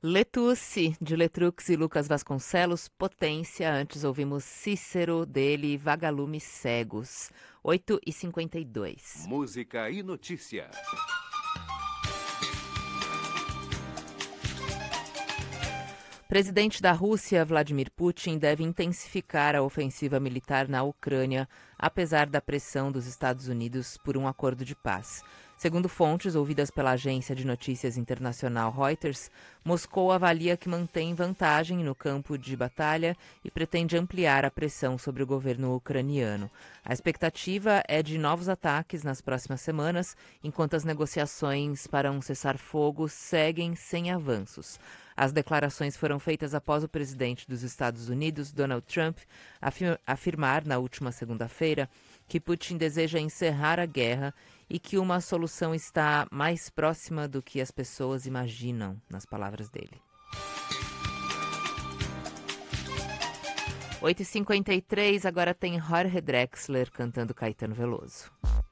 Letusse, de Letrux e Lucas Vasconcelos, Potência. Antes ouvimos Cícero, dele, Vagalumes Cegos. 8h52. Música e notícia. Presidente da Rússia, Vladimir Putin, deve intensificar a ofensiva militar na Ucrânia, apesar da pressão dos Estados Unidos por um acordo de paz. Segundo fontes ouvidas pela agência de notícias internacional Reuters, Moscou avalia que mantém vantagem no campo de batalha e pretende ampliar a pressão sobre o governo ucraniano. A expectativa é de novos ataques nas próximas semanas, enquanto as negociações para um cessar-fogo seguem sem avanços. As declarações foram feitas após o presidente dos Estados Unidos, Donald Trump, afirmar na última segunda-feira que Putin deseja encerrar a guerra e que uma solução está mais próxima do que as pessoas imaginam, nas palavras dele. 8h53, agora tem Jorge Drexler cantando Caetano Veloso.